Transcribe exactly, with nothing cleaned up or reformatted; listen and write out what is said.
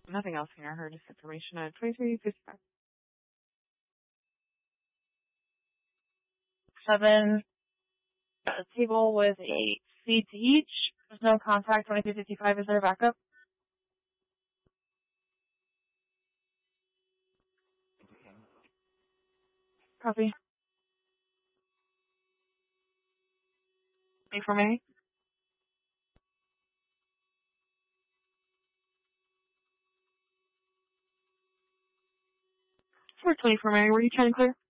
Nothing else here. I heard this information at twenty-three fifty-five. Seven. Got a table with eight seats each. There's no contact. twenty-three fifty-five. Is there a backup? Copy. A from A. four twenty from A. Were you trying to clear?